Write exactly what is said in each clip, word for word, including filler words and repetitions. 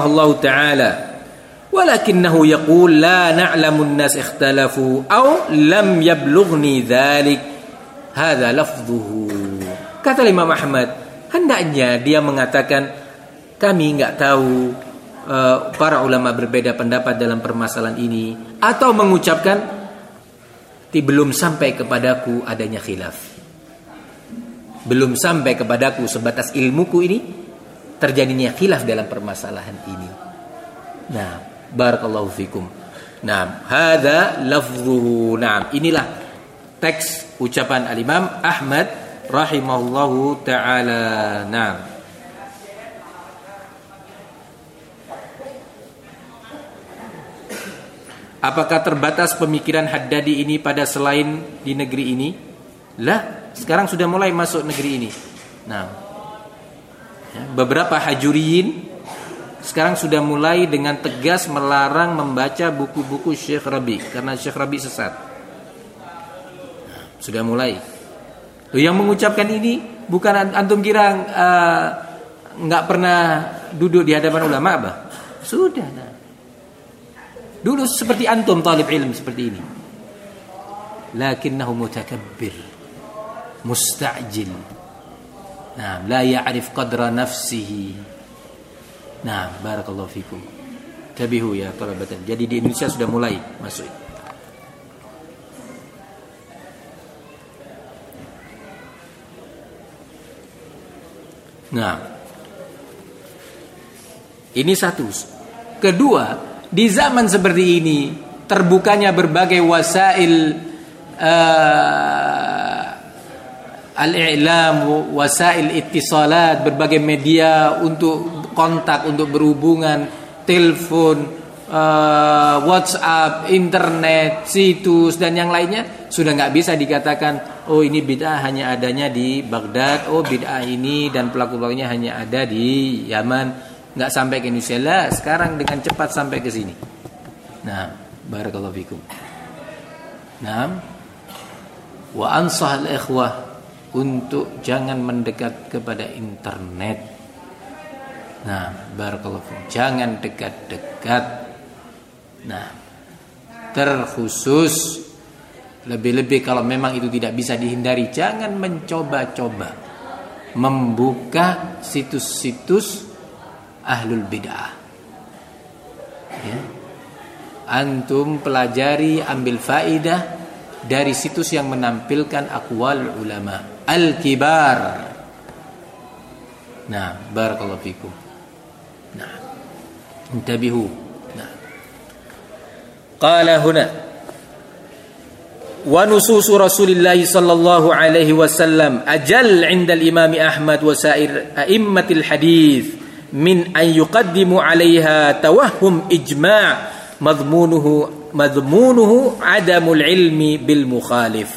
rahimahullahu taala, walakinnahu yaqul la na'lamu an-nas ikhtalafu aw lam yablughni dzalik hadza lafdhuhu. Kata Imam Ahmad, hendaknya dia mengatakan kami enggak tahu, uh, para ulama berbeda pendapat dalam permasalahan ini, atau mengucapkan belum sampai kepadaku adanya khilaf, belum sampai kepadaku sebatas ilmuku ini terjadinya khilaf dalam permasalahan ini. Nah, barakallahu fikum. Nah, hadza lafzuhu. Nah, inilah teks ucapan al-Imam Ahmad rahimahullahu taala. Nah, apakah terbatas pemikiran Haddadi ini pada selain di negeri ini? Lah, sekarang sudah mulai masuk negeri ini. Nah, beberapa hajuriyin sekarang sudah mulai dengan tegas melarang membaca buku-buku Syekh Rabi karena Syekh Rabi sesat. Sudah mulai. Loh, yang mengucapkan ini bukan antum kira uh, nggak pernah duduk di hadapan ulama apa? Sudah. Nah. Dulu seperti antum talib ilm seperti ini. Lakinnahu mutakabbir, musta'jil. Nah, la ya'rif qadra nafsihi. Nah, barakallahu fikum. Tabihu ya talabatan. Jadi di Indonesia sudah mulai masuk. Nah, ini satu. Kedua, di zaman seperti ini terbukanya berbagai wasail uh, al-i'lam, wasail ittisalat, berbagai media untuk kontak, untuk berhubungan, telepon, uh, WhatsApp, internet, situs dan yang lainnya, sudah nggak bisa dikatakan oh ini bid'ah hanya adanya di Baghdad, oh bid'ah ini dan pelaku-pelakunya hanya ada di Yaman. Nggak sampai ke Indonesia lah, sekarang dengan cepat sampai ke sini. Nah, barakallahu fikum. Nah, wa ansah al-ikhwah untuk jangan mendekat kepada internet. Nah, barakallahu fikum, jangan dekat-dekat. Nah, terkhusus lebih-lebih kalau memang itu tidak bisa dihindari, jangan mencoba-coba membuka situs-situs ahlul bid'ah. Ya. Antum pelajari, ambil faidah dari situs yang menampilkan aqwal ulama al-kibar. Nah, barakallahu fikum. Nah, intabihu. Nah. Qala huna wa nusus Rasulillah sallallahu alaihi wasallam ajal 'inda al-Imam Ahmad wa sa'ir a'immatil hadits min an yuqaddimu 'alaiha tawahhum ijma' madhmunuhu madhmunuhu 'adamul ilmi bil mukhalif.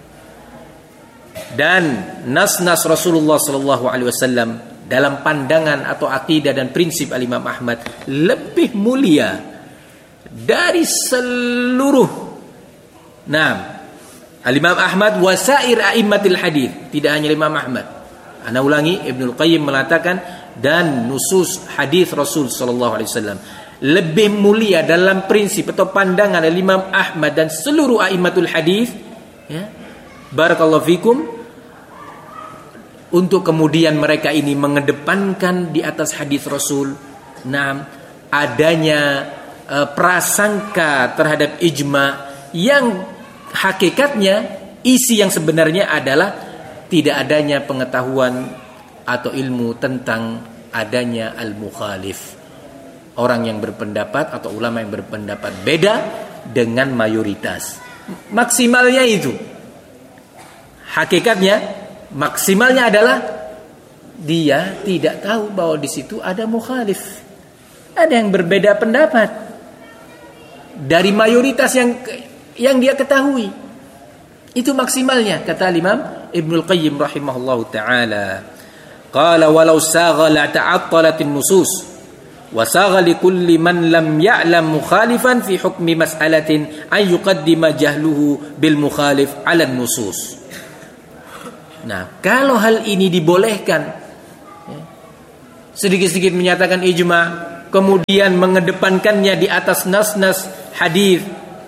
Dan nas-nas Rasulullah sallallahu alaihi wasallam dalam pandangan atau akidah dan prinsip al-Imam Ahmad lebih mulia dari seluruh nah al-Imam Ahmad wasair a'immatil hadits. Tidak hanya Imam Ahmad, ana ulangi, Ibnul Qayyim mengatakan dan nusus hadis Rasul sallallahu alaihi wasallam lebih mulia dalam prinsip atau pandangan Imam Ahmad dan seluruh a'immatul hadis, ya. Barakallahu fikum. Untuk kemudian mereka ini mengedepankan di atas hadis Rasul, nah, adanya e, prasangka terhadap ijma yang hakikatnya isi yang sebenarnya adalah tidak adanya pengetahuan atau ilmu tentang adanya al-mukhalif, orang yang berpendapat atau ulama yang berpendapat beda dengan mayoritas. Maksimalnya itu, hakikatnya maksimalnya adalah dia tidak tahu bahwa di situ ada mukhalif, ada yang berbeda pendapat dari mayoritas yang yang dia ketahui. Itu maksimalnya, kata Imam Ibnul Qayyim rahimahullahu taala. Qala walau sagha la ta'attalat an-nusus wa sagha li kulli man lam ya'lam mukhalifan fi hukmi mas'alatin an yuqaddima jahluhu bil mukhalif 'ala an-nusus. Nah, kalau hal ini dibolehkan, ya, sedikit-sedikit menyatakan ijma', kemudian mengedepankannya di atas nas-nas hadis.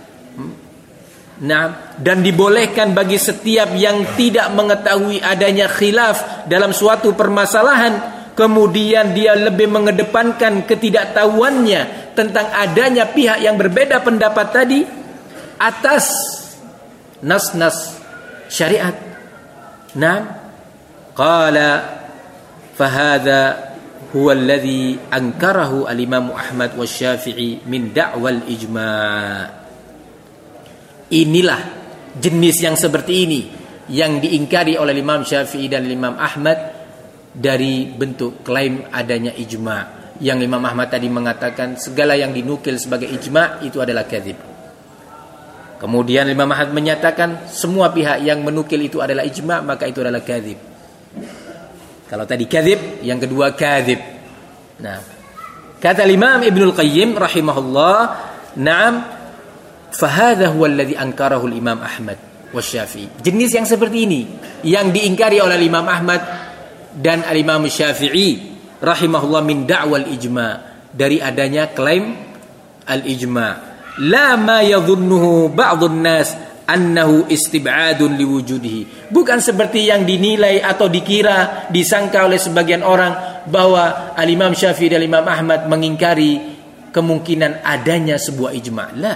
Nah, dan dibolehkan bagi setiap yang tidak mengetahui adanya khilaf dalam suatu permasalahan, kemudian dia lebih mengedepankan ketidaktahuannya tentang adanya pihak yang berbeda pendapat tadi atas nas-nas syariat. Nah, qala fahadha huwa alladhi ankarahu al-Imam Ahmad wa Syafi'i min da'wal ijma'. Inilah jenis yang seperti ini yang diingkari oleh Imam Syafi'i dan Imam Ahmad dari bentuk klaim adanya ijma'. Yang Imam Ahmad tadi mengatakan segala yang dinukil sebagai ijma' itu adalah kadzib. Kemudian Imam Ahmad menyatakan semua pihak yang menukil itu adalah ijma', maka itu adalah kadzib. Kalau tadi kadzib, yang kedua kadzib. Nah, kata Imam Ibnul Qayyim rahimahullah, "Na'am, fahadha huwa alladhi ankarahu al-Imam Ahmad wa Syafi'i." Jenis yang seperti ini yang diingkari oleh Imam Ahmad dan al-Imam Syafi'i rahimahullah min da'wal ijma', dari adanya klaim al-ijma'. La ma yadhunnuhu ba'dun nas annahu istib'adun liwujudihi. Bukan seperti yang dinilai atau dikira, disangka oleh sebagian orang bahwa al-Imam Syafi'i dan Imam Ahmad mengingkari kemungkinan adanya sebuah ijma'. La.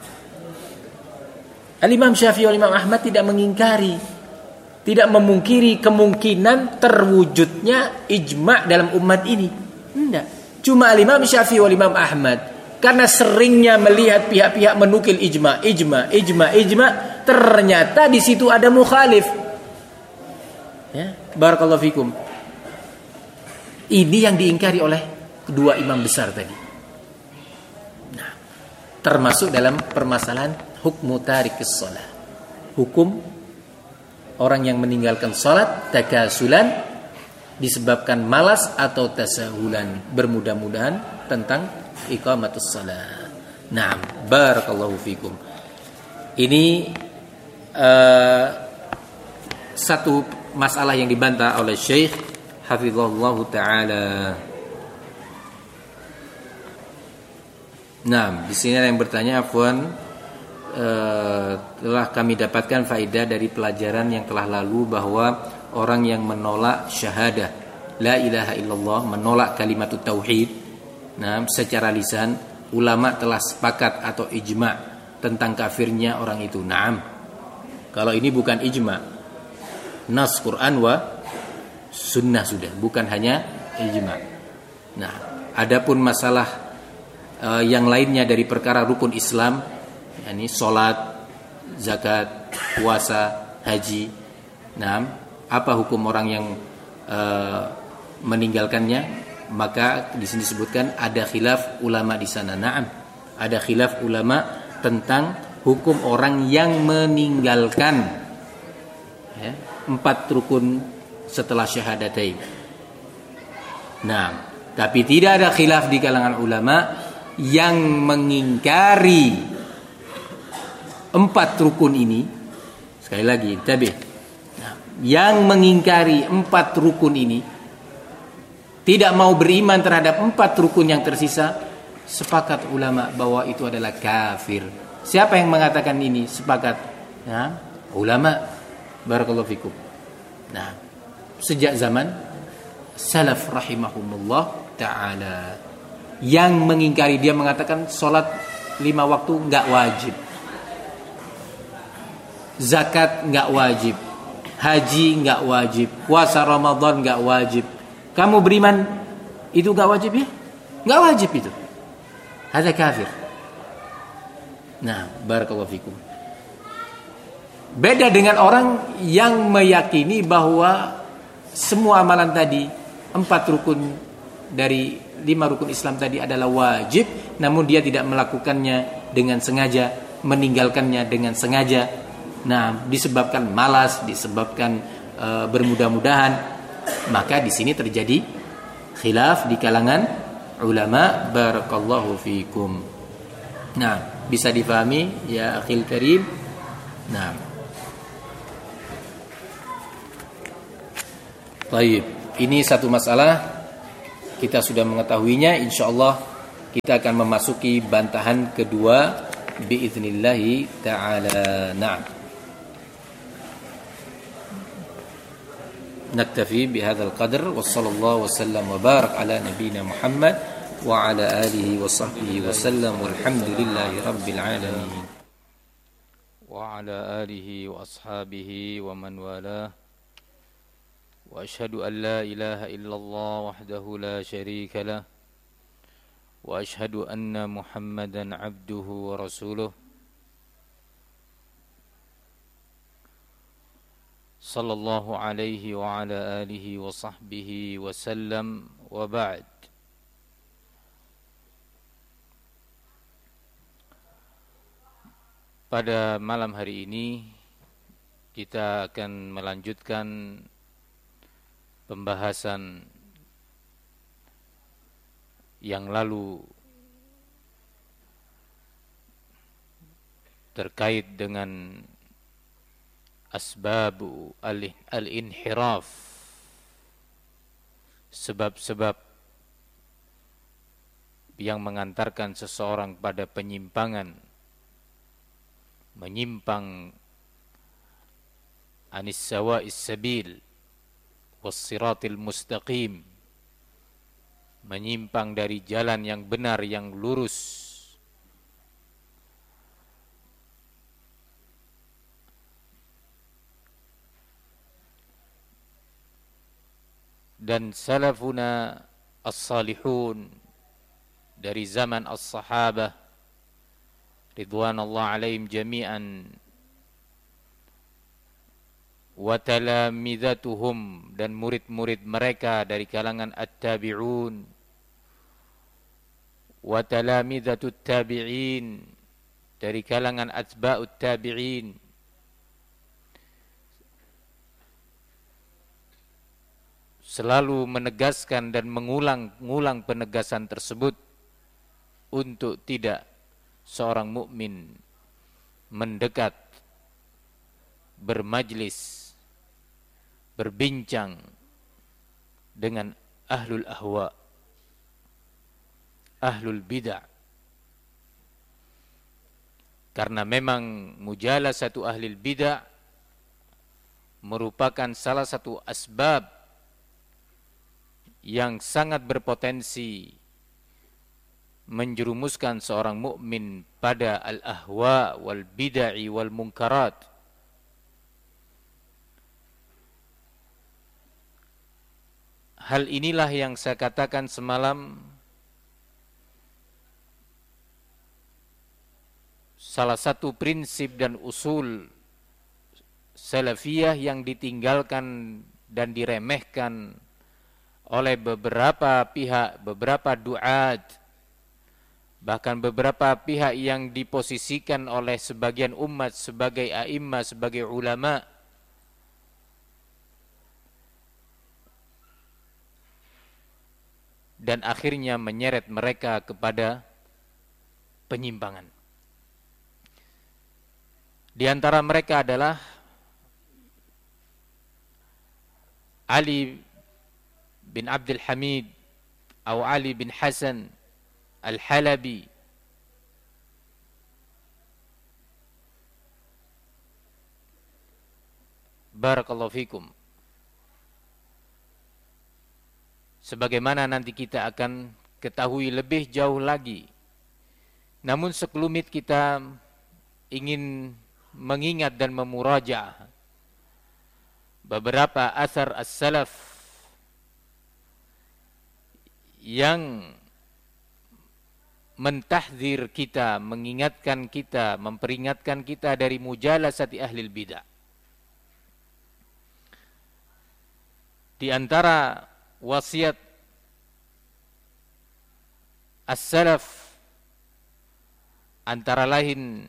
Al-Imam Syafi'i dan Imam Ahmad tidak mengingkari, tidak memungkiri kemungkinan terwujudnya ijma' dalam umat ini. Tidak. Cuma Al-Imam Syafi'i dan Imam Ahmad karena seringnya melihat pihak-pihak menukil ijma', ijma', ijma', ijma', ternyata di situ ada mukhalif. Ya, barakallahu fikum. Ini yang diingkari oleh kedua imam besar tadi. Nah, termasuk dalam permasalahan hukmu tarikis shalah. Hukum orang yang meninggalkan salat takasulan disebabkan malas atau tasahulan, bermudah-mudahan tentang iqamatus shalah. Naam, barakallahu fikum. Ini uh, satu masalah yang dibantah oleh Syekh hafizahullahu taala. Naam, di sini ada yang bertanya, afwan, Uh, telah kami dapatkan faedah dari pelajaran yang telah lalu bahwa orang yang menolak syahadah la ilaha illallah, menolak kalimat tauhid, nah, secara lisan, ulama telah sepakat atau ijma' tentang kafirnya orang itu. Naam. Kalau ini bukan ijma', nas Quran wa sunnah sudah, bukan hanya ijma'. Nah, adapun masalah uh, yang lainnya dari perkara rukun Islam, yakni salat, zakat, puasa, haji. Nah, apa hukum orang yang uh, meninggalkannya? Maka di sini disebutkan ada khilaf ulama di sana. Naam, ada khilaf ulama tentang hukum orang yang meninggalkan ya, empat rukun setelah syahadatain. Nah, tapi tidak ada khilaf di kalangan ulama yang mengingkari empat rukun ini. Sekali lagi, tabi. Nah, yang mengingkari empat rukun ini, tidak mau beriman terhadap empat rukun yang tersisa, sepakat ulama bahwa itu adalah kafir. Siapa yang mengatakan ini sepakat? Nah, ulama. Barakallahu fikum. Nah, sejak zaman salaf rahimahumullah ta'ala, yang mengingkari, dia mengatakan salat lima waktu enggak wajib, zakat enggak wajib, haji enggak wajib, puasa Ramadan enggak wajib. Kamu beriman itu enggak wajib ya? Enggak wajib itu. Hadza kafir. Nah, barakallahu fikum. Beda dengan orang yang meyakini bahwa semua amalan tadi, empat rukun dari lima rukun Islam tadi adalah wajib, namun dia tidak melakukannya dengan sengaja, meninggalkannya dengan sengaja. Nah, disebabkan malas, disebabkan e, bermudah-mudahan, maka di sini terjadi khilaf di kalangan ulama. Barakallahu fikum. Nah, bisa difahami ya akhil karim. Nah, baik, ini satu masalah kita sudah mengetahuinya, insyaallah kita akan memasuki bantahan kedua biiznillah ta'ala. Na'am. Naktafi bihadzal qadr wa sallallahu wasallam wa barak ala nabiyyina Muhammad wa ala alihi wa sahbihi wa sallam walhamdulillahi rabbil alamin. Wa ala alihi wa ashabihi wa man walah. Wa ashhadu an la ilaha illallah wahdahu la syarika lah. Wa ashhadu anna Muhammadan abduhu wa rasuluh. Sallallahu alaihi wa ala alihi wa sahbihi wa sallam wa ba'd. Pada malam hari ini kita akan melanjutkan pembahasan yang lalu terkait dengan asbabu al-inhiraf, sebab-sebab yang mengantarkan seseorang pada penyimpangan, menyimpang anis sawa'is sabil was-siratil mustaqim, menyimpang dari jalan yang benar, yang lurus. Dan salafuna as-salihun dari zaman as-sahabah ridwanullah alaihim jami'an wa talamidatuhum, dan murid-murid mereka dari kalangan at-tabi'un wa talamidatut tabi'in, dari kalangan atba'ut tabi'in, selalu menegaskan dan mengulang-ulang penegasan tersebut untuk tidak seorang mukmin mendekat, bermajlis, berbincang dengan ahlul ahwa, ahlul bid'ah. Karena memang mujalasatu ahlul bid'ah merupakan salah satu asbab yang sangat berpotensi menjerumuskan seorang mukmin pada al-ahwa wal bid'ah wal munkarat. Hal inilah yang saya katakan semalam, salah satu prinsip dan usul salafiyah yang ditinggalkan dan diremehkan oleh beberapa pihak, beberapa duat, bahkan beberapa pihak yang diposisikan oleh sebagian umat sebagai a'immah, sebagai ulama. Dan akhirnya menyeret mereka kepada penyimpangan. Di antara mereka adalah Ali bin Abdul Hamid atau Ali bin Hasan Al-Halabi, barakallahu fikum. Sebagaimana nanti kita akan ketahui lebih jauh lagi. Namun sekelumit kita ingin mengingat dan memurajaah beberapa asar as-salaf yang mentahdzir kita, mengingatkan kita, memperingatkan kita dari mujalasati ahlil bid'ah. Di antara wasiat as-salaf antara lain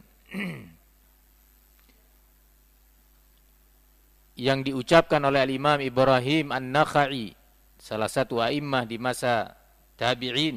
yang diucapkan oleh al-Imam Ibrahim An-Nakha'i, salah satu a'immah di masa tabi'in.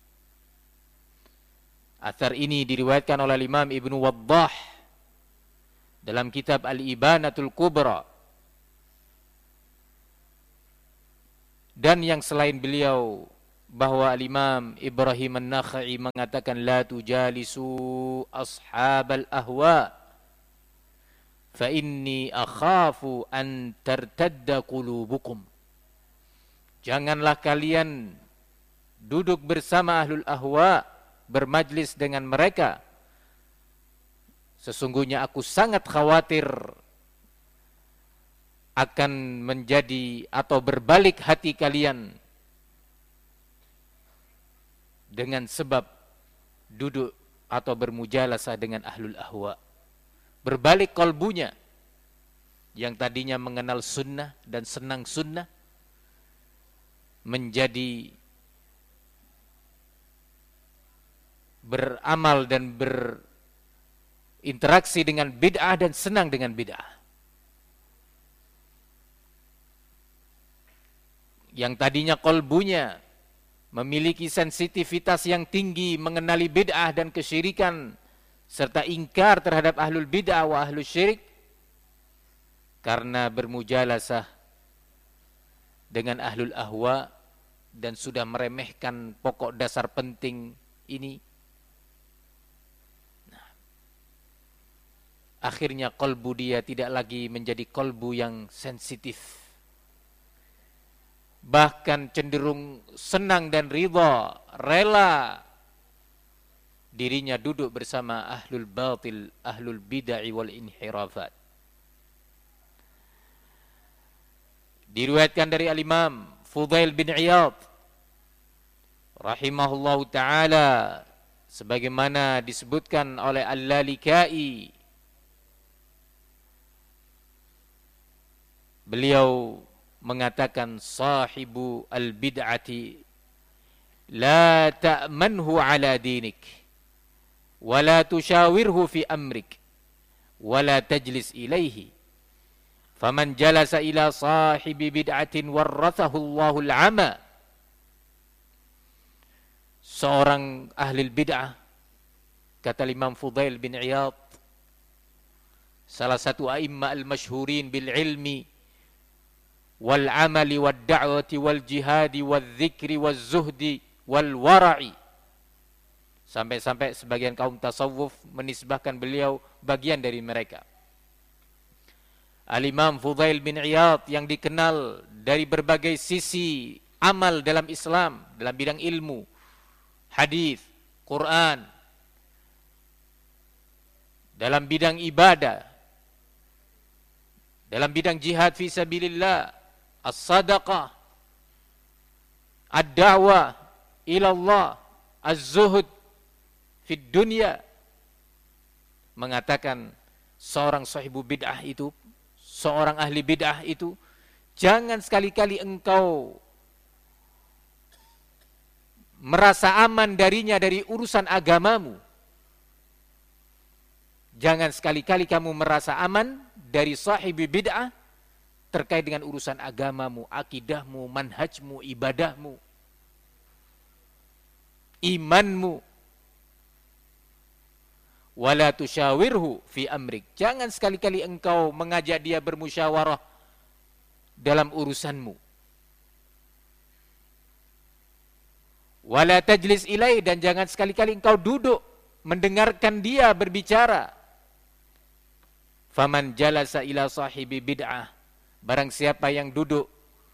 Athar ini diriwayatkan oleh Imam Ibnu Waddah dalam kitab Al-Ibanatul Kubra, dan yang selain beliau bahwa Imam Ibrahim An-Nakhai mengatakan la tujalisu ashabal ahwa fa inni akhafu an tartadda qulubukum. Janganlah kalian duduk bersama ahlul ahwa, bermajlis dengan mereka. Sesungguhnya aku sangat khawatir akan menjadi atau berbalik hati kalian dengan sebab duduk atau bermujalasah dengan ahlul ahwa. Berbalik kolbunya, yang tadinya mengenal sunnah dan senang sunnah, menjadi beramal dan berinteraksi dengan bid'ah dan senang dengan bid'ah. Yang tadinya kolbunya memiliki sensitivitas yang tinggi mengenali bid'ah dan kesyirikan serta ingkar terhadap ahlul bid'ah wa ahlul syirik, karena bermujalasah dengan ahlul ahwa dan sudah meremehkan pokok dasar penting ini, nah, akhirnya kolbu dia tidak lagi menjadi kolbu yang sensitif, bahkan cenderung senang dan ridha, rela dirinya duduk bersama ahlul batil, ahlul bid'ah wal inhirafat. Diriwayatkan dari al-Imam Fudail bin Iyad rahimahullahu taala, sebagaimana disebutkan oleh Al-Lalikai, beliau mengatakan sahibu al-bid'ati la ta'manhu ala dinik wa la tushawirhu fi amrik wa la tajlis ilaihi faman jalasa ila sahibi bid'atin warathahu Allahul 'ama. Seorang ahli bid'ah, kata Imam Fudail bin Iyad, salah satu a'imma al-masyhurin bil ilmi wal amali wad da'wati wal jihadi wal dzikri wal zuhdi wal wara'i. Sampai-sampai sebagian kaum tasawuf menisbahkan beliau bagian dari mereka. Al-Imam Fudail bin Iyad yang dikenal dari berbagai sisi amal dalam Islam, dalam bidang ilmu, hadis, Quran, dalam bidang ibadah, dalam bidang jihad fi sabilillah, as-sadaqah, ad-da'wah ila Allah, az-zuhud fi dunya, mengatakan seorang sahibu bid'ah itu, seorang ahli bid'ah itu, jangan sekali-kali engkau merasa aman darinya dari urusan agamamu. Jangan sekali-kali kamu merasa aman dari sahibi bid'ah terkait dengan urusan agamamu, akidahmu, manhajmu, ibadahmu, imanmu. Wala tusyawirhu fi amrik. Jangan sekali-kali engkau mengajak dia bermusyawarah dalam urusanmu. Wala tajlis ilai, dan jangan sekali-kali engkau duduk mendengarkan dia berbicara. Faman jalasa ila sahibi bid'ah, barang siapa yang duduk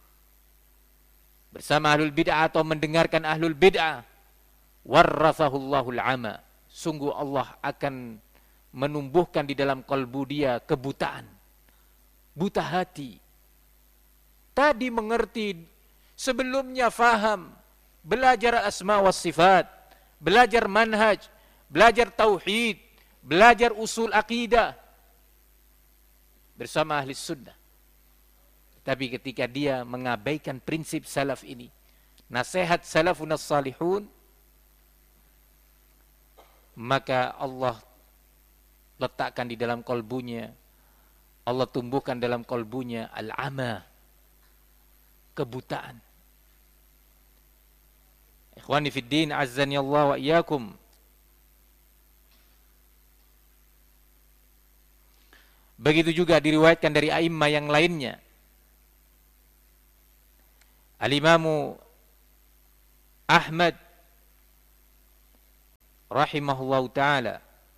bersama ahlul bid'ah atau mendengarkan ahlul bid'ah, warrathahullahul 'ama, sungguh Allah akan menumbuhkan di dalam kalbu dia kebutaan, buta hati. Tadi mengerti, sebelumnya faham, belajar asma was sifat, belajar manhaj, belajar tauhid, belajar usul akidah bersama ahli sunnah. Tapi ketika dia mengabaikan prinsip salaf ini, nasihat salafun as-salihun, maka Allah letakkan di dalam kolbunya, Allah tumbuhkan dalam kolbunya al-ama, kebutaan. Ikhwani fid din, azzani Allah wa iyyakum. Begitu juga diriwayatkan dari a'immah yang lainnya. Al-Imamu Ahmad rahimahullah ta'ala,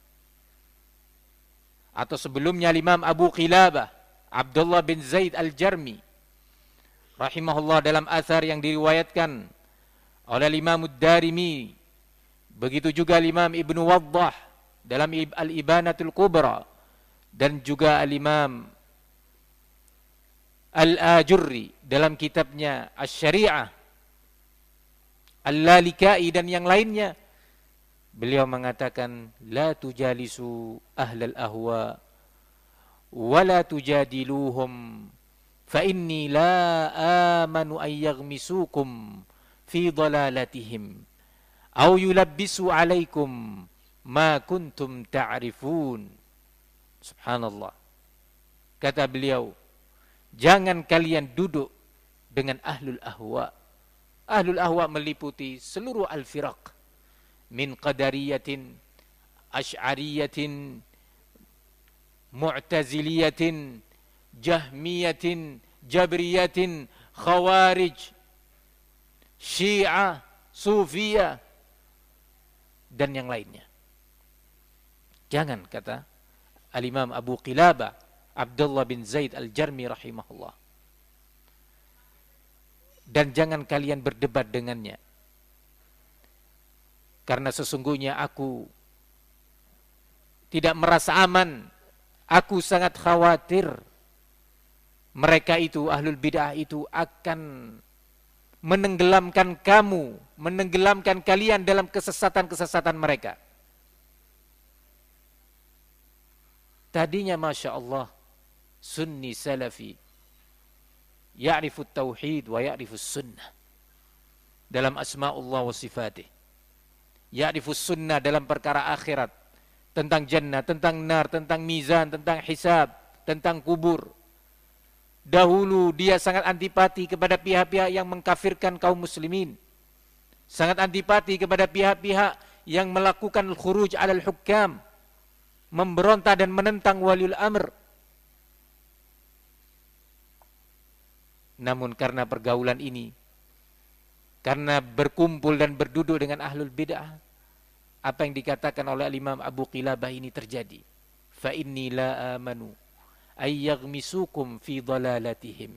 atau sebelumnya Imam Abu Qilabah Abdullah bin Zaid al-Jarmi rahimahullah dalam athar yang diriwayatkan oleh Imam Ad-Darimi, begitu juga Imam Ibnu Waddah dalam Al-Ibanatul Kubra, dan juga Al-Imam Al-Ajurri dalam kitabnya Asy-Syari'ah, Al-Lalikai dan yang lainnya. Beliau mengatakan, la tujalisu ahlal ahwa wa la tujadiluhum fa inni la amanu an yaghmisukum fi dhalalatihim aw yulabbisu alaikum ma kuntum ta'rifun. Subhanallah. Kata beliau, jangan kalian duduk dengan ahlul ahwa. Ahlul ahwa meliputi seluruh al-firaq, min qadariyatin, asy'ariyatin, mu'taziliyatin, jahmiyatin, jabriyatin, khawarij, syiah, sufiyah, dan yang lainnya. Jangan, kata Al-Imam Abu Qilabah Abdullah bin Zaid al-Jarmi rahimahullah, dan jangan kalian berdebat dengannya, karena sesungguhnya aku tidak merasa aman. Aku sangat khawatir mereka itu, ahlul bid'ah itu, akan menenggelamkan kamu, menenggelamkan kalian dalam kesesatan-kesesatan mereka. Tadinya Masya Allah, sunni salafi, ya'rifu tauhid wa ya'rifu sunnah dalam asma'ullah wa sifatih, ya'rifu sunnah dalam perkara akhirat, tentang jannah, tentang nar, tentang mizan, tentang hisab, tentang kubur. Dahulu dia sangat antipati kepada pihak-pihak yang mengkafirkan kaum muslimin, sangat antipati kepada pihak-pihak yang melakukan khuruj alal hukam, memberontak dan menentang waliul amr. Namun karena pergaulan ini, karena berkumpul dan berduduk dengan ahlul bid'ah, apa yang dikatakan oleh Imam Abu Qilabah ini terjadi. Fa inni la amanu ay yaghmisukum fi dhalalatihim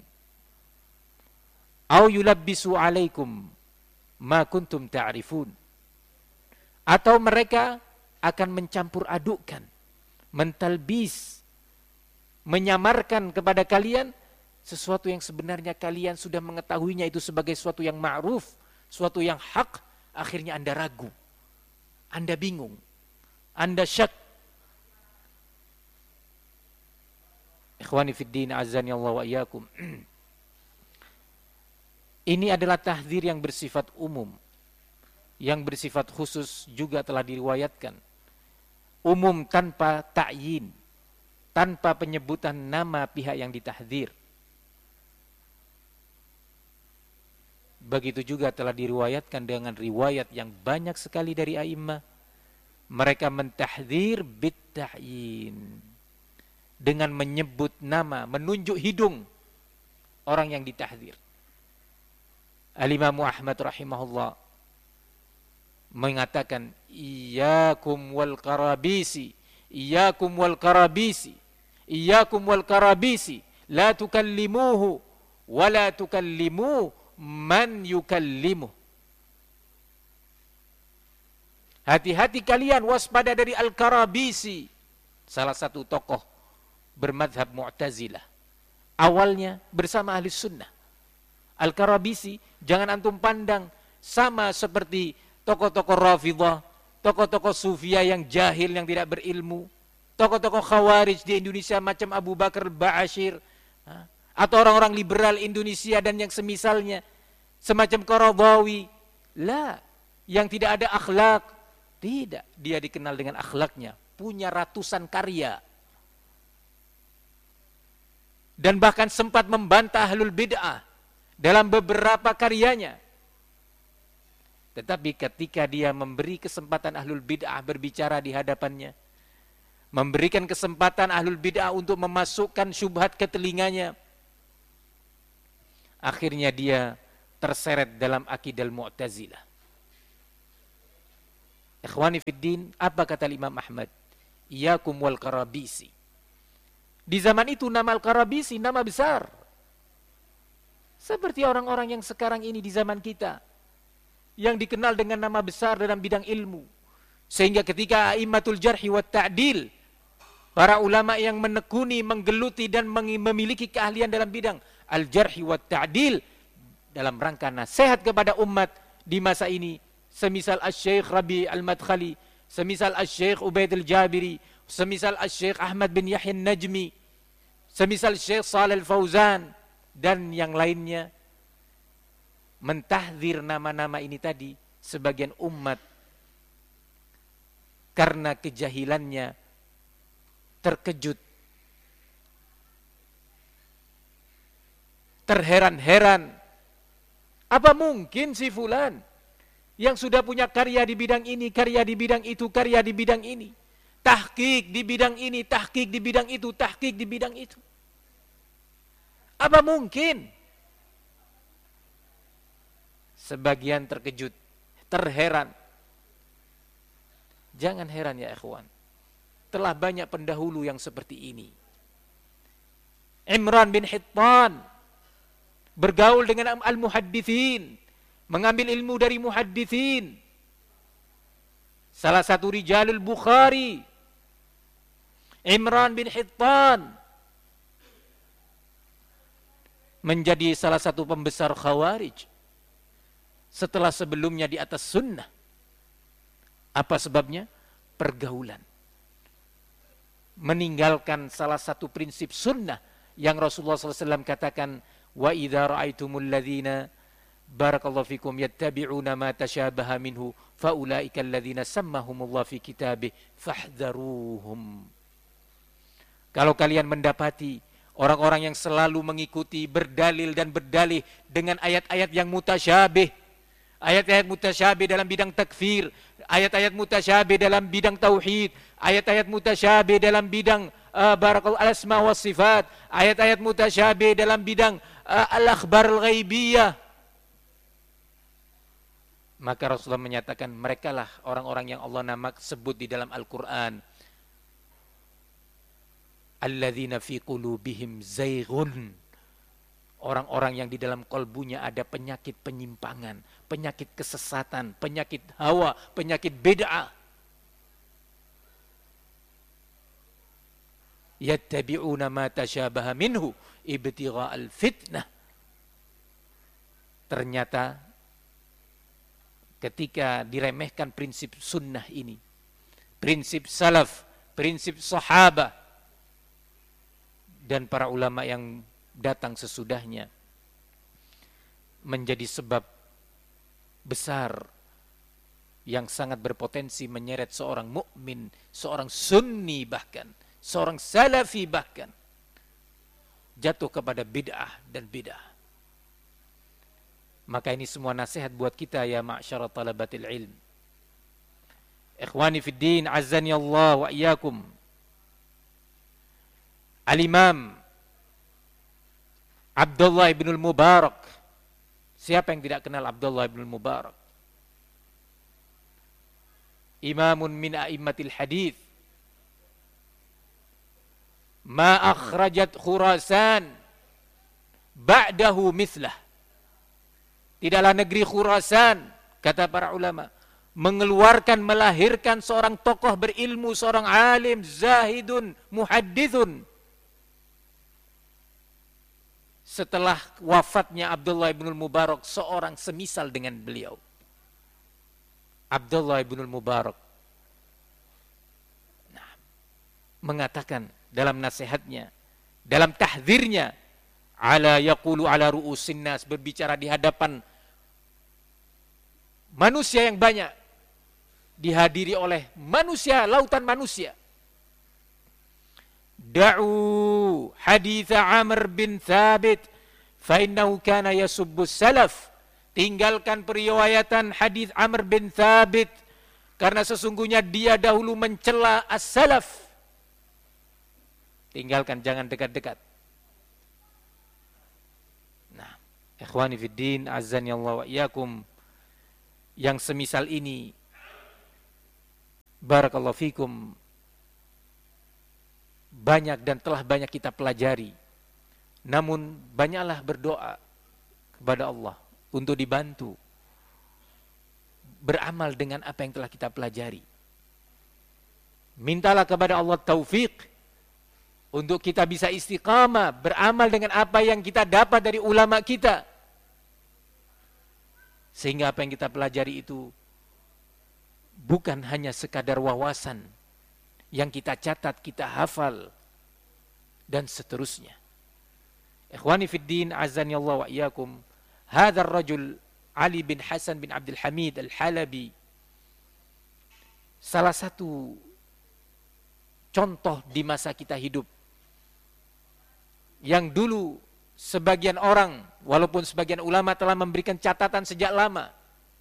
aw yulabbisu alaikum ma kuntum ta'rifun. Atau mereka akan mencampur adukkan, mentalbis, menyamarkan kepada kalian sesuatu yang sebenarnya kalian sudah mengetahuinya itu sebagai sesuatu yang ma'ruf, sesuatu yang hak. Akhirnya Anda ragu, Anda bingung, Anda syak. Ikhwani fiddin, azani Allah wa iyyakum. Ini adalah tahdzir yang bersifat umum, yang bersifat khusus juga telah diriwayatkan. Umum tanpa ta'yin, tanpa penyebutan nama pihak yang ditahdzir. Begitu juga telah diriwayatkan dengan riwayat yang banyak sekali dari a'immah. Mereka mentahdzir bit-ta'yin, dengan menyebut nama, menunjuk hidung orang yang ditahdzir. Al-Imam Ahmad rahimahullah mengatakan, iyyakum wal karabisi, iyyakum wal karabisi, iyyakum wal karabisi, la tukallimuhu wa la tukallimu man yukallimuh. Hati-hati kalian, waspada dari al-karabisi, salah satu tokoh bermadhab Mu'tazilah, awalnya bersama ahli sunnah. Al-Karabisi jangan antum pandang sama seperti tokoh-tokoh Rafidhah, tokoh-tokoh Sufiyah yang jahil, yang tidak berilmu, tokoh-tokoh Khawarij di Indonesia macam Abu Bakar Ba'asyir, atau orang-orang liberal Indonesia dan yang semisalnya, semacam Qaradawi. La, yang tidak ada akhlak. Tidak, dia dikenal dengan akhlaknya, punya ratusan karya, dan bahkan sempat membantah ahlul bid'ah dalam beberapa karyanya. Tetapi ketika dia memberi kesempatan ahlul bid'ah berbicara di hadapannya, memberikan kesempatan ahlul bid'ah untuk memasukkan syubhat ke telinganya, akhirnya dia terseret dalam akidah Mu'tazilah. Ikhwani fiddin, apa kata Imam Ahmad? Iyakum wal karabisi. Di zaman itu nama al-karabisi nama besar. Seperti orang-orang yang sekarang ini di zaman kita, yang dikenal dengan nama besar dalam bidang ilmu. Sehingga ketika a'immatul jarhi wa ta'dil, para ulama yang menekuni, menggeluti dan memiliki keahlian dalam bidang al-jarhi wa ta'dil, dalam rangka nasihat kepada umat di masa ini, semisal Asy-Syaikh Rabi Al-Madkhali, semisal Asy-Syaikh Ubaid Al-Jabiri, semisal Asy-Syaikh Ahmad bin Yahya An-Najmi, semisal Syekh Shalih Al-Fauzan, dan yang lainnya, mentahdzir nama-nama ini tadi, sebagian umat karena kejahilannya terkejut, terheran-heran. Apa mungkin si fulan yang sudah punya karya di bidang ini, karya di bidang itu, karya di bidang ini, tahqiq di bidang ini, tahqiq di bidang itu, tahqiq di bidang itu. Apa mungkin? Sebagian terkejut, terheran. Jangan heran ya ikhwan. Telah banyak pendahulu yang seperti ini. Imran bin Hittan bergaul dengan al-muhaddithin, mengambil ilmu dari muhaddithin. Salah satu rijalul Bukhari, Imran bin Hittan, menjadi salah satu pembesar Khawarij setelah sebelumnya di atas sunnah. Apa sebabnya? Pergaulan. Meninggalkan salah satu prinsip sunnah yang Rasulullah shallallahu alaihi wasallam katakan, wa idza ra'aitumul ladzina barakallahu fikum yattabi'una ma tashabaha minhu faulaika alladzina sammahumullah fi kitabih fahdharuhum. Kalau kalian mendapati orang-orang yang selalu mengikuti, berdalil dan berdalih dengan ayat-ayat yang mutasyabih, ayat-ayat mutasyabih dalam bidang takfir, ayat-ayat mutasyabih dalam bidang tauhid, ayat-ayat mutasyabih dalam bidang uh, barakallahu al-asma wa sifat, ayat-ayat mutasyabih dalam bidang uh, al-akhbar al-ghaibiyah. Maka Rasulullah menyatakan, merekalah orang-orang yang Allah nama sebut di dalam Al-Quran, alladzina fi qulubihim zayghun, orang-orang yang di dalam kolbunya ada penyakit penyimpangan, penyakit kesesatan, penyakit hawa, penyakit bid'ah. Yattabi'una ma tashabaha minhu ibtigha'al fitnah. Ternyata ketika diremehkan prinsip sunnah ini, prinsip salaf, prinsip sahabah, dan para ulama yang datang sesudahnya, menjadi sebab besar yang sangat berpotensi menyeret seorang mukmin, seorang sunni bahkan, seorang salafi bahkan, jatuh kepada bid'ah dan bid'ah. Maka ini semua nasihat buat kita ya ma'syara talabatil ilm. Ikhwani fid din, azzani Allah wa iyyakum. Al-Imam Abdullah ibn al-Mubarak. Siapa yang tidak kenal Abdullah ibn al-Mubarak? Imamun min a'immatil hadith. Ma akhrajat Khurasan ba'dahu mithlah. Tidaklah negeri Khurasan, kata para ulama, mengeluarkan, melahirkan seorang tokoh berilmu, seorang alim, zahidun, muhaddithun, setelah wafatnya Abdullah ibn al-Mubarak, seorang semisal dengan beliau. Abdullah ibn al-Mubarak nah, mengatakan dalam nasihatnya, dalam tahdzirnya, ala yaqulu ala ru'usin nas, berbicara di hadapan manusia yang banyak, dihadiri oleh manusia, lautan manusia. Da'u haditha Amr bin Thabit fa innahu kana yasubbu salaf. Tinggalkan periwayatan hadis Amr bin Thabit, karena sesungguhnya dia dahulu mencela as-salaf. Tinggalkan, jangan dekat-dekat. Nah, ikhwani fid din, azzani Allah wa iyyakum, yang semisal ini Barakallahu fikum, banyak dan telah banyak kita pelajari. Namun banyaklah berdoa kepada Allah untuk dibantu beramal dengan apa yang telah kita pelajari. Mintalah kepada Allah taufik untuk kita bisa istiqamah beramal dengan apa yang kita dapat dari ulama kita, sehingga apa yang kita pelajari itu bukan hanya sekadar wawasan yang kita catat, kita hafal dan seterusnya. Ikhwani fid din, azani Allah wa iyyakum, hadzal rajul Ali bin Hasan bin Abdul Hamid Al-Halabi, salah satu contoh di masa kita hidup, yang dulu sebagian orang, walaupun sebagian ulama telah memberikan catatan sejak lama,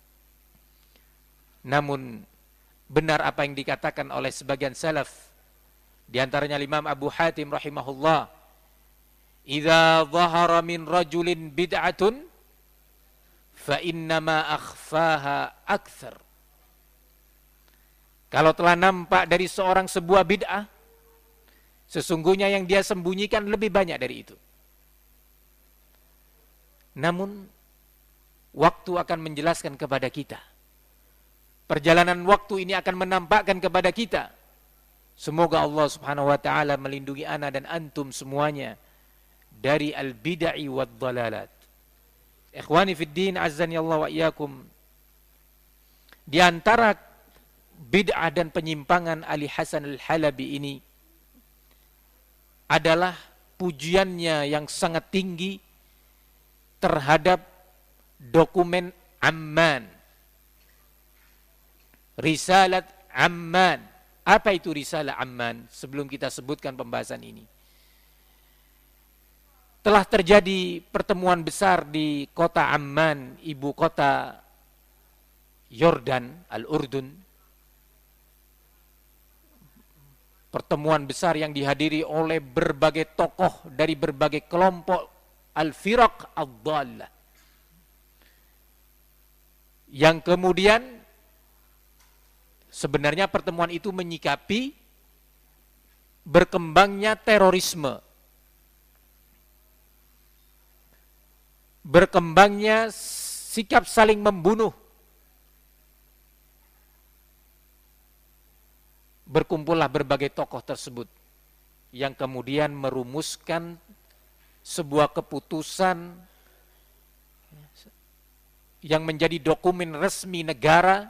namun benar apa yang dikatakan oleh sebagian salaf, di antaranya Imam Abu Hatim rahimahullah, idza dhahara min rajulin bid'atun fa innama akhfaha akthar. Kalau telah nampak dari seorang sebuah bid'ah, sesungguhnya yang dia sembunyikan lebih banyak dari itu. Namun waktu akan menjelaskan kepada kita. Perjalanan waktu ini akan menampakkan kepada kita. Semoga Allah Subhanahu wa taala melindungi ana dan antum semuanya dari al-bid'ah wad dhalalat. Ikhwani fid din, azzani Allah wa iyyakum. Di antara bid'ah dan penyimpangan Ali Hasan Al-Halabi ini adalah pujiannya yang sangat tinggi terhadap dokumen Amman, Risalat Amman. Apa itu Risalah Amman? Sebelum kita sebutkan pembahasan ini, telah terjadi pertemuan besar di kota Amman, ibu kota Yordan, Al-Urdun. Pertemuan besar yang dihadiri oleh berbagai tokoh dari berbagai kelompok al-firaq ad-dhallah, yang kemudian sebenarnya pertemuan itu menyikapi berkembangnya terorisme, berkembangnya sikap saling membunuh. Berkumpullah berbagai tokoh tersebut yang kemudian merumuskan sebuah keputusan yang menjadi dokumen resmi negara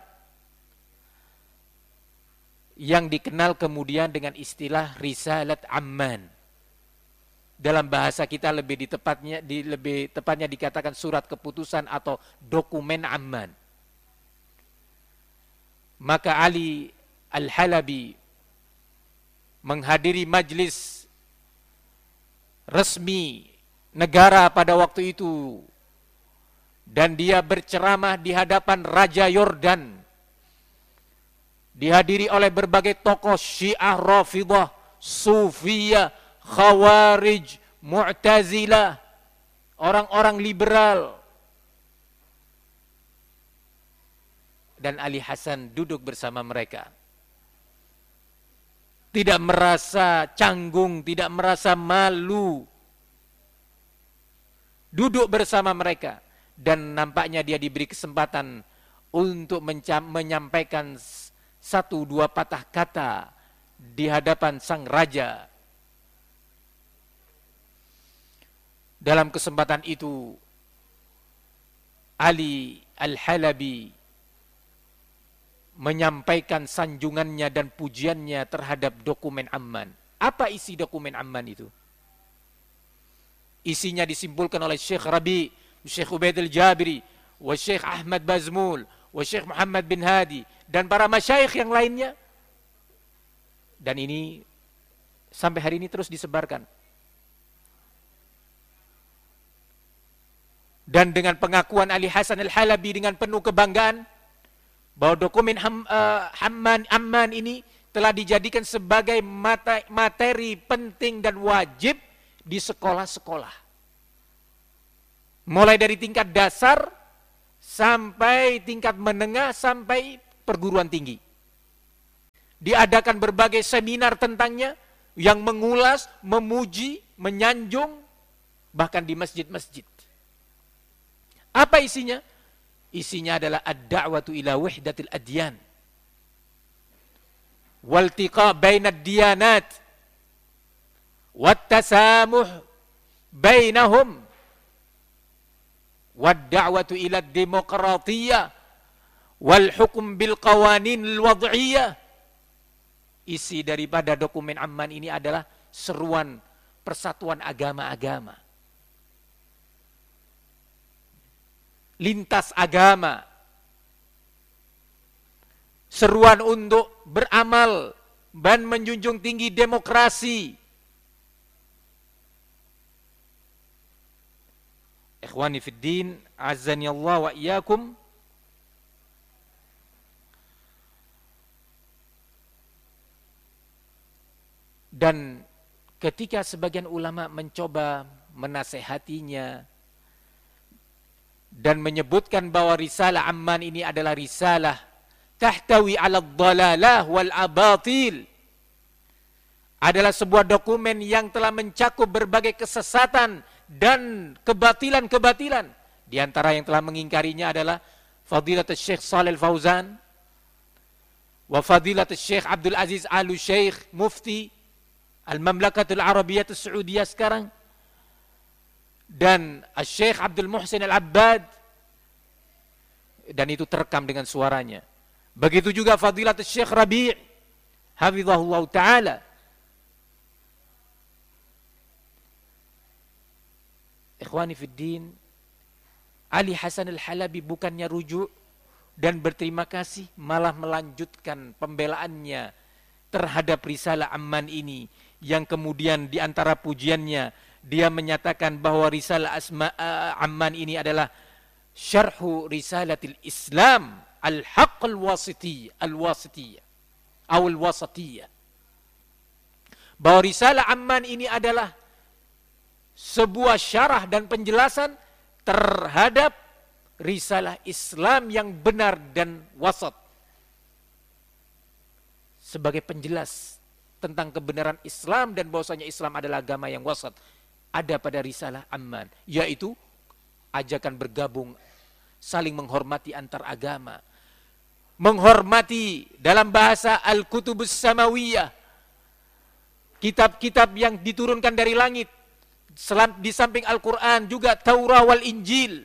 yang dikenal kemudian dengan istilah Risalat Amman. Dalam bahasa kita lebih di tepatnya di lebih tepatnya dikatakan surat keputusan atau dokumen Amman. Maka Ali Al-Halabi menghadiri majlis resmi negara pada waktu itu, dan dia berceramah di hadapan Raja Yordan, dihadiri oleh berbagai tokoh Syiah, Rafidah, Sufiyah, Khawarij, Mu'tazilah, orang-orang liberal. Dan Ali Hasan duduk bersama mereka. Tidak merasa canggung, tidak merasa malu. Duduk bersama mereka. Dan nampaknya dia diberi kesempatan untuk menyampaikan satu dua patah kata di hadapan sang raja. Dalam kesempatan itu, Ali Al-Halabi menyampaikan sanjungannya dan pujiannya terhadap dokumen Amman. Apa isi dokumen Amman itu? Isinya disimpulkan oleh Syekh Rabi, Syekh Ubaid Al-Jabiri, wa Syekh Ahmad Bazmul, wa Syekh Muhammad bin Hadi, dan para masyayikh yang lainnya. Dan ini sampai hari ini terus disebarkan. Dan dengan pengakuan Ali Hasan Al-Halabi dengan penuh kebanggaan, bahwa dokumen Ham, uh, Hamman, Amman ini telah dijadikan sebagai materi penting dan wajib di sekolah-sekolah. Mulai dari tingkat dasar sampai tingkat menengah sampai perguruan tinggi. diadakan berbagai seminar tentangnya, yang mengulas, memuji, menyanjung, bahkan di masjid-masjid. Apa isinya? Isinya adalah ad-da'watu ila wahdatil adyan, waltiqa bainad diyanat, wattasamuh bainahum, wad-da'watu ila demokratiyah, wal hukum bil qawanin al wad'iyah. Isi daripada dokumen Amman ini adalah seruan persatuan agama-agama, lintas agama, seruan untuk beramal dan menjunjung tinggi demokrasi. Ikhwani fid din, azani Allah wa iyyakum. Dan ketika sebagian ulama mencoba menasehatinya dan menyebutkan bahwa risalah Amman ini adalah risalah tahtawi ala dhalalah wal abatil, adalah sebuah dokumen yang telah mencakup berbagai kesesatan dan kebatilan-kebatilan. Di antara yang telah mengingkarinya adalah Fadilatul Syekh Shalih Al-Fauzan wa Fadilatul Syekh Abdul Aziz Al-Syekh Mufti Al-Mamlakatul Arabiyyah As-Saudiyah sekarang, dan Syekh Abdul Muhsin Al-Abbad, dan itu terekam dengan suaranya. Begitu juga Fadilatul Syekh Rabi' hafizahullah ta'ala. Ikhwani fid din, Ali Hasan Al-Halabi bukannya rujuk dan berterima kasih, malah melanjutkan pembelaannya terhadap risalah Amman ini, yang kemudian di antara pujiannya dia menyatakan bahwa risalah Asma uh, Amman ini adalah syarhu risalatil Islam al-haqq al-wasitiyah al-wasitiyah atau al-wasatiyah. Bahwa risalah Amman ini adalah sebuah syarah dan penjelasan terhadap risalah Islam yang benar dan wasat, sebagai penjelas tentang kebenaran Islam dan bahwasanya Islam adalah agama yang wasat, ada pada risalah Amman, yaitu ajakan bergabung, saling menghormati antar agama, menghormati dalam bahasa Al-Kutubus Samawiyah, kitab-kitab yang diturunkan dari langit, di samping Al-Quran juga Taurah wal Injil.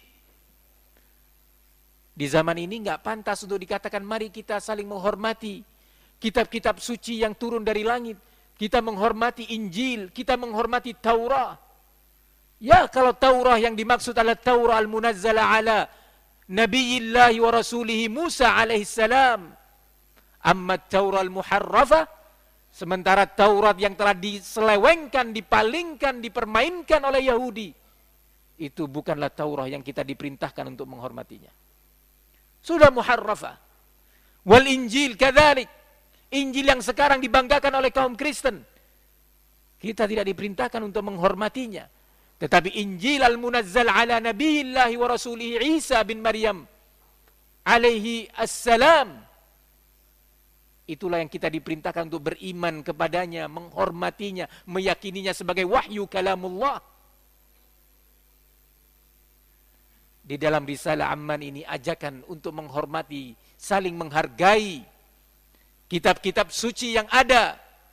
Di zaman ini nggak pantas untuk dikatakan mari kita saling menghormati kitab-kitab suci yang turun dari langit. Kita menghormati Injil, kita menghormati Taurah. Ya, kalau Taurah yang dimaksud adalah Taurah al-munazzala ala Nabiyillahi wa Rasulihi Musa alaihissalam. Amma Taurah al-muharrafah, sementara Taurat yang telah diselewengkan, dipalingkan, dipermainkan oleh Yahudi, itu bukanlah Taurah yang kita diperintahkan untuk menghormatinya. Sudah muharrafah. Wal Injil kadzalik. Injil yang sekarang dibanggakan oleh kaum Kristen, kita tidak diperintahkan untuk menghormatinya. Tetapi Injil al-munazzal ala Nabiyillahi wa Rasulihi Isa bin Maryam alaihi assalam, itulah yang kita diperintahkan untuk beriman kepadanya, menghormatinya, meyakininya sebagai wahyu kalamullah. Di dalam risalah Amman ini ajakan untuk menghormati, saling menghargai kitab-kitab suci yang ada.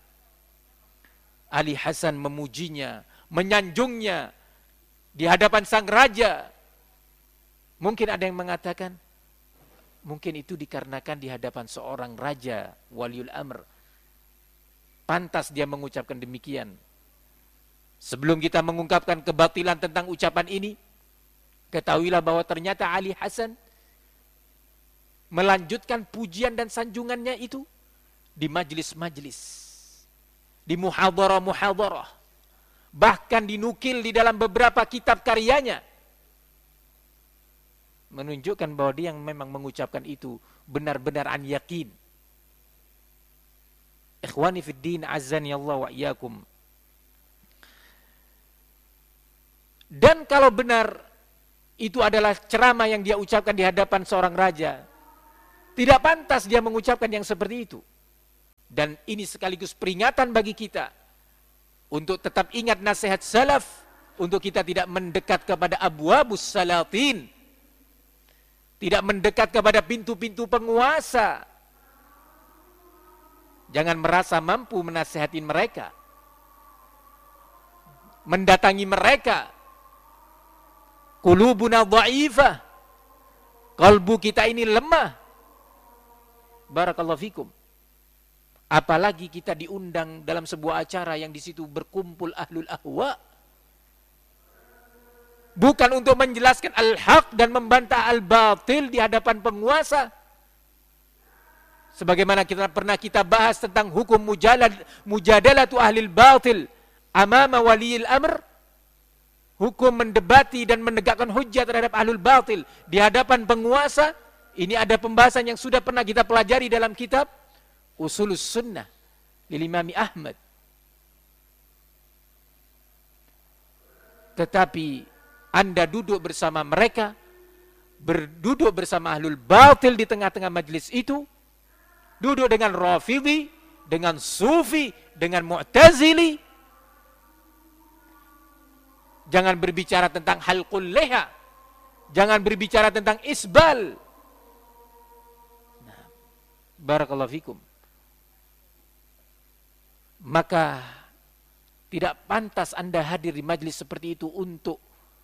Ali Hasan memujinya, menyanjungnya di hadapan sang raja. Mungkin ada yang mengatakan, mungkin itu dikarenakan di hadapan seorang raja, waliul amr, pantas dia mengucapkan demikian. Sebelum kita mengungkapkan kebatilan tentang ucapan ini, ketahuilah bahwa ternyata Ali Hasan melanjutkan pujian dan sanjungannya itu di majlis-majlis, di muhadharah-muhadharah, bahkan dinukil di dalam beberapa kitab karyanya, menunjukkan bahwa dia yang memang mengucapkan itu benar-benar an yakin. Ikhwani fid din, azani Allah wa iyyakum. Dan kalau benar itu adalah ceramah yang dia ucapkan di hadapan seorang raja, tidak pantas dia mengucapkan yang seperti itu. Dan ini sekaligus peringatan bagi kita untuk tetap ingat nasihat salaf, untuk kita tidak mendekat kepada abwabus salatin, tidak mendekat kepada pintu-pintu penguasa. Jangan merasa mampu menasihati mereka, mendatangi mereka. Qulubuna dha'ifah, kalbu kita ini lemah. Barakallahu fikum. Apalagi kita diundang dalam sebuah acara yang di situ berkumpul ahlul ahwa. Bukan untuk menjelaskan al-haq dan membantah al-batil di hadapan penguasa. Sebagaimana kita pernah kita bahas tentang hukum mujalad, mujadalatu ahlil batil amama waliyil amr. Hukum mendebati dan menegakkan hujjah terhadap ahlul batil di hadapan penguasa. Ini ada pembahasan yang sudah pernah kita pelajari dalam kitab Usulus Sunnah lil Imam Ahmad. Tetapi Anda duduk bersama mereka, berduduk bersama ahlul batil di tengah-tengah majlis itu, duduk dengan Rafidhi, dengan Sufi, dengan Mu'tazili. Jangan berbicara tentang halqul liha, jangan berbicara tentang isbal. Nah, barakallahu fikum. Maka tidak pantas Anda hadir di majlis seperti itu untuk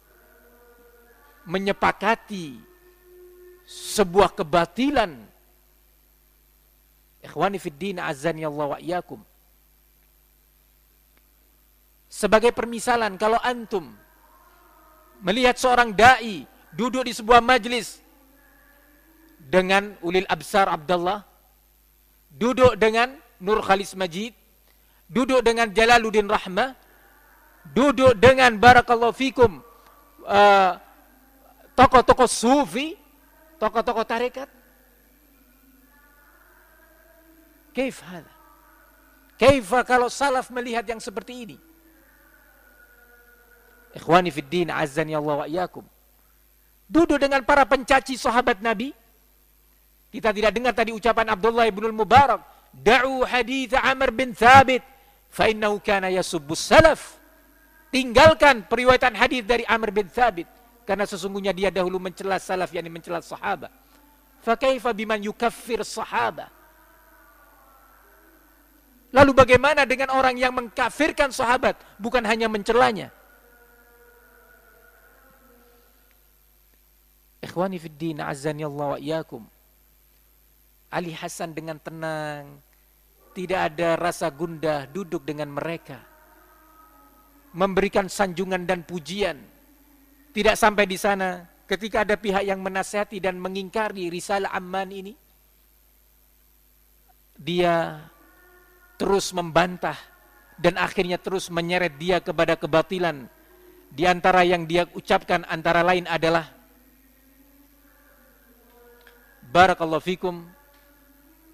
menyepakati sebuah kebatilan. Ikhwani fid din, azani Allah wa iyyakum. Sebagai permisalan, kalau antum melihat seorang dai duduk di sebuah majlis dengan Ulil Absar Abdullah, duduk dengan Nur Khalis Majid, duduk dengan Jalaluddin Rahmah, duduk dengan barakallahu fikum uh, tokoh-tokoh sufi, tokoh-tokoh tarekat. Kaif hada? Kaifa kalau salaf melihat yang seperti ini? Ikhwani fid din, azani Allah wa iyyakum. Duduk dengan para pencaci sahabat Nabi. Kita tidak dengar tadi ucapan Abdullah ibn al-Mubarak, da'u hadits Amr bin Thabit fa innahu kana yasubbus salaf. Tinggalkan periwayatan hadis dari Amr bin Thabit karena sesungguhnya dia dahulu mencela salaf, yakni mencela sahabat. Fa kaifa biman yukaffir sahabat? Lalu bagaimana dengan orang yang mengkafirkan sahabat, bukan hanya mencelanya? Ikhwani fid din, azani Allah wa iyyakum. Ali Hasan dengan tenang, tidak ada rasa gundah duduk dengan mereka, memberikan sanjungan dan pujian. Tidak sampai di sana, ketika ada pihak yang menasihati dan mengingkari risalah Amman ini, dia terus membantah dan akhirnya terus menyeret dia kepada kebatilan. Di antara yang dia ucapkan antara lain adalah, barakallahu fikum,